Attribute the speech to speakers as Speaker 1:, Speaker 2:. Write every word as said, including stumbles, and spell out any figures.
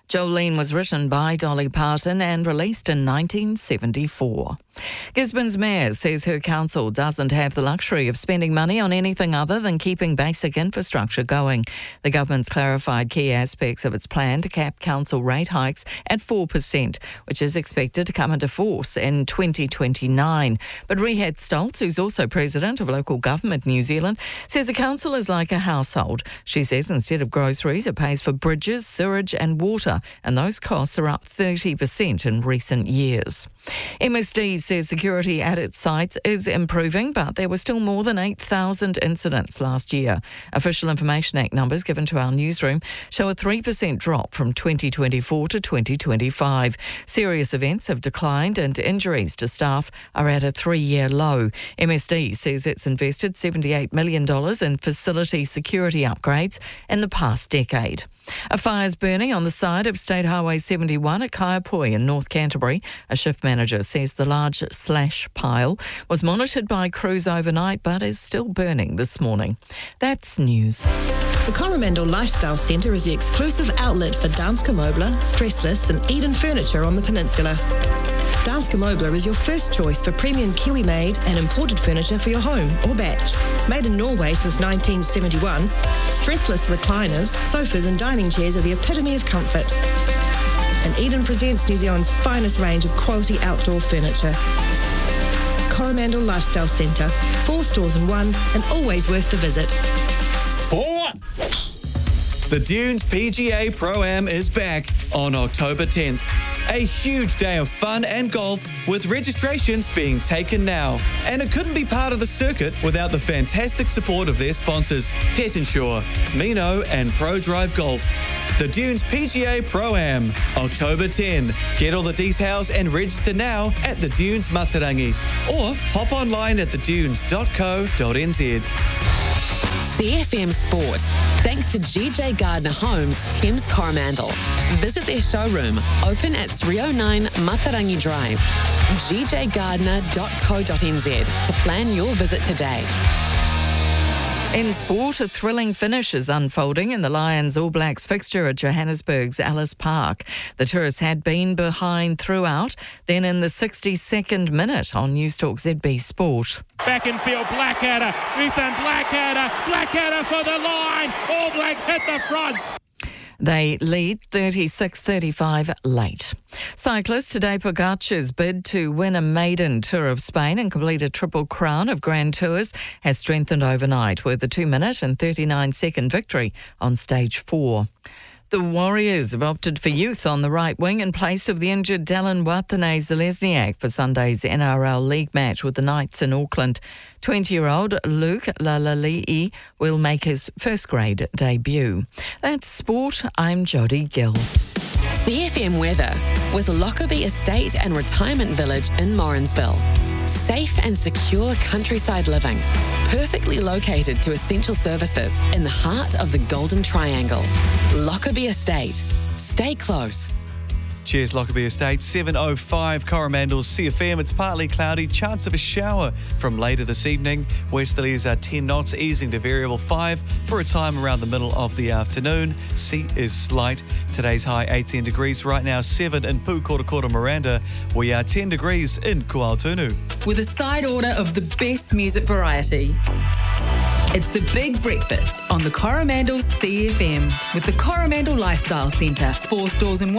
Speaker 1: Jolene was written by Dolly Parton and released in nineteen seventy-four. Gisborne's mayor says her council doesn't have the luxury of spending money on anything other than keeping basic infrastructure going. The government's clarified key aspects of its plan to cap council rate hikes at four percent, which is expected to come into force in twenty twenty-nine. But Rehad Stoltz, who's also president of Local Government New Zealand, says a council is like a household. She says instead of groceries, it pays for bridges, sewage and water, and those costs are up thirty percent in recent years. M S D says security at its sites is improving, but there were still more than eight thousand incidents last year. Official Information Act numbers given to our newsroom show a three percent drop from twenty twenty-four to twenty twenty-five. Serious events have declined and injuries to staff are at a three-year low. M S D says it's invested seventy-eight million dollars in facility security upgrades in the past decade. A fire's burning on the side of State Highway seventy-one at Kaiapoi in North Canterbury. A shift manager says the large slash pile was monitored by crews overnight but is still burning this morning. That's news.
Speaker 2: The Coromandel Lifestyle Centre is the exclusive outlet for Danske Møbler, Stressless and Eden Furniture on the peninsula. Danske Møbler is your first choice for premium Kiwi-made and imported furniture for your home or batch. Made in Norway since nineteen seventy-one, stressless recliners, sofas and dining chairs are the epitome of comfort. And Eden presents New Zealand's finest range of quality outdoor furniture. Coromandel Lifestyle Centre, four stores in one and always worth the visit.
Speaker 3: Four. The Dunes P G A Pro-Am is back on October tenth. A huge day of fun and golf with registrations being taken now. And it couldn't be part of the circuit without the fantastic support of their sponsors, Pet Insure, Mino and Pro Drive Golf. The Dunes P G A Pro-Am, October tenth. Get all the details and register now at the Dunes Matarangi or hop online at the dunes dot co dot n z.
Speaker 4: C F M Sport. Thanks to G J Gardner Homes, Thames Coromandel. Visit their showroom, open at three oh nine Matarangi Drive. g j gardner dot co dot n z to plan your visit today.
Speaker 1: In sport, a thrilling finish is unfolding in the Lions All Blacks fixture at Johannesburg's Ellis Park. The tourists had been behind throughout, then in the sixty-second minute on Newstalk Z B Sport.
Speaker 5: Back in field, Blackadder, Ethan Blackadder, Blackadder for the line. All Blacks hit the front.
Speaker 1: They lead thirty-six thirty-five late. Cyclist Tadej Pogacar's bid to win a maiden Tour of Spain and complete a triple crown of Grand Tours has strengthened overnight with a two minute and thirty-nine second victory on stage four. The Warriors have opted for youth on the right wing in place of the injured Dallin Watene-Zelezniak for Sunday's N R L League match with the Knights in Auckland. twenty-year-old Luke Lalali'i will make his first-grade debut. That's sport. I'm Jodie Gill.
Speaker 4: C F M weather with Lockerbie Estate and Retirement Village in Morrinsville. Safe and secure countryside living, perfectly located to essential services in the heart of the Golden Triangle. Lockerbie Estate. Stay close.
Speaker 6: Cheers, Lockerbie Estate. seven oh five Coromandel C F M. It's partly cloudy, chance of a shower from later this evening. Westerlies are ten knots, easing to variable five for a time around the middle of the afternoon. Sea is slight. Today's high eighteen degrees, right now seven in Pukorokoro Miranda. We are ten degrees in Kuaotunu.
Speaker 7: With a side order of the best music variety. It's the Big Breakfast on the Coromandel C F M with the Coromandel Lifestyle Centre. Four stores in one.